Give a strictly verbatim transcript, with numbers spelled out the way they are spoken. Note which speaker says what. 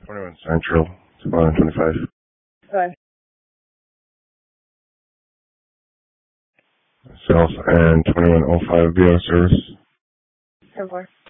Speaker 1: twenty-one Central, two thousand twenty-five.
Speaker 2: Hi.
Speaker 1: South and twenty-one oh five B O service.
Speaker 2: ten four.